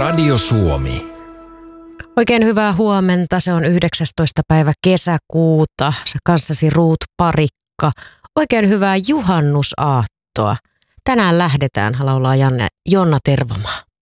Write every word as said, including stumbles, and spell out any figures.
Radio Suomi. Oikein hyvää huomenta. Se on yhdeksästoista päivä kesäkuuta. Se kanssasi Ruut Parikka. Oikein hyvää juhannusaattoa. Tänään lähdetään, laulaa Janne, Jonna Tervomaa.